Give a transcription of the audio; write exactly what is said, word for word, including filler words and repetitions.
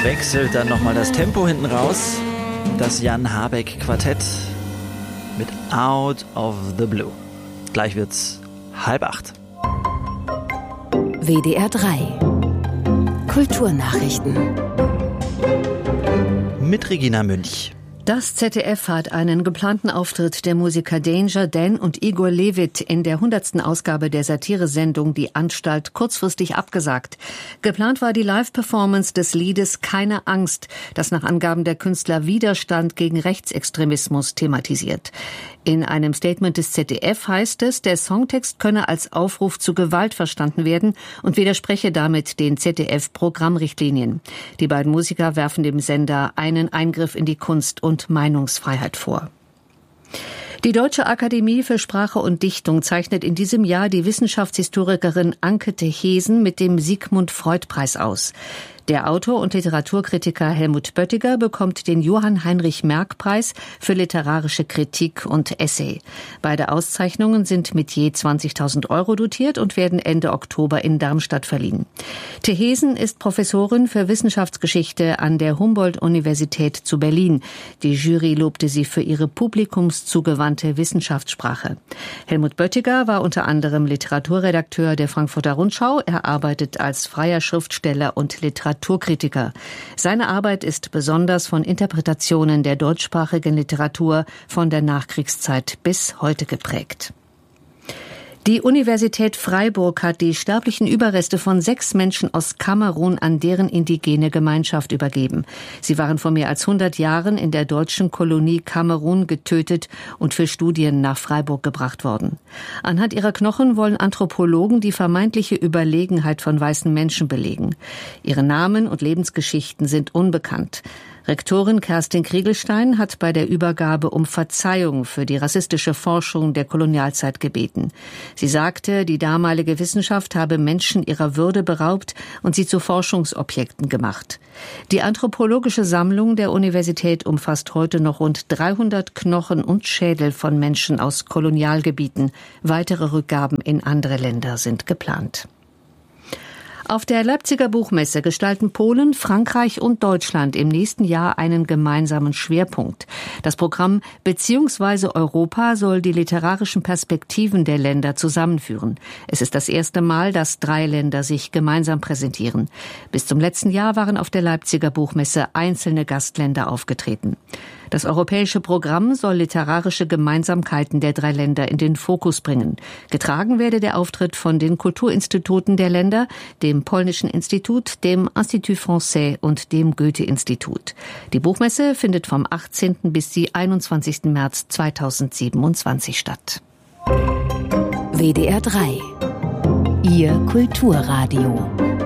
wechselt dann nochmal das Tempo hinten raus. Das Jan Habeck Quartett mit Out of the Blue. Gleich wird's halb acht. W D R drei Kulturnachrichten Mit Regina Münch. Das Z D F hat einen geplanten Auftritt der Musiker Danger Dan und Igor Levit in der hundertsten Ausgabe der Satiresendung Die Anstalt kurzfristig abgesagt. Geplant war die Live-Performance des Liedes Keine Angst, das nach Angaben der Künstler Widerstand gegen Rechtsextremismus thematisiert. In einem Statement des Z D F heißt es, der Songtext könne als Aufruf zu Gewalt verstanden werden und widerspreche damit den Z D F-Programmrichtlinien. Die beiden Musiker werfen dem Sender einen Eingriff in die Kunst- und Meinungsfreiheit vor. Die Deutsche Akademie für Sprache und Dichtung zeichnet in diesem Jahr die Wissenschaftshistorikerin Anke Tehesen mit dem Sigmund-Freud-Preis aus. Der Autor und Literaturkritiker Helmut Böttiger bekommt den Johann-Heinrich-Merck-Preis für literarische Kritik und Essay. Beide Auszeichnungen sind mit je zwanzigtausend Euro dotiert und werden Ende Oktober in Darmstadt verliehen. Tehesen ist Professorin für Wissenschaftsgeschichte an der Humboldt-Universität zu Berlin. Die Jury lobte sie für ihre publikumszugewandte Wissenschaftssprache. Helmut Böttiger war unter anderem Literaturredakteur der Frankfurter Rundschau. Er arbeitet als freier Schriftsteller und Literaturkritiker. Seine Arbeit ist besonders von Interpretationen der deutschsprachigen Literatur von der Nachkriegszeit bis heute geprägt. Die Universität Freiburg hat die sterblichen Überreste von sechs Menschen aus Kamerun an deren indigene Gemeinschaft übergeben. Sie waren vor mehr als hundert Jahren in der deutschen Kolonie Kamerun getötet und für Studien nach Freiburg gebracht worden. Anhand ihrer Knochen wollen Anthropologen die vermeintliche Überlegenheit von weißen Menschen belegen. Ihre Namen und Lebensgeschichten sind unbekannt. Rektorin Kerstin Kriegelstein hat bei der Übergabe um Verzeihung für die rassistische Forschung der Kolonialzeit gebeten. Sie sagte, die damalige Wissenschaft habe Menschen ihrer Würde beraubt und sie zu Forschungsobjekten gemacht. Die anthropologische Sammlung der Universität umfasst heute noch rund dreihundert Knochen und Schädel von Menschen aus Kolonialgebieten. Weitere Rückgaben in andere Länder sind geplant. Auf der Leipziger Buchmesse gestalten Polen, Frankreich und Deutschland im nächsten Jahr einen gemeinsamen Schwerpunkt. Das Programm Beziehungsweise Europa soll die literarischen Perspektiven der Länder zusammenführen. Es ist das erste Mal, dass drei Länder sich gemeinsam präsentieren. Bis zum letzten Jahr waren auf der Leipziger Buchmesse einzelne Gastländer aufgetreten. Das europäische Programm soll literarische Gemeinsamkeiten der drei Länder in den Fokus bringen. Getragen werde der Auftritt von den Kulturinstituten der Länder, dem Polnischen Institut, dem Institut Français und dem Goethe-Institut. Die Buchmesse findet vom achtzehnten bis zum einundzwanzigsten März zweitausendsiebenundzwanzig statt. W D R drei Ihr Kulturradio.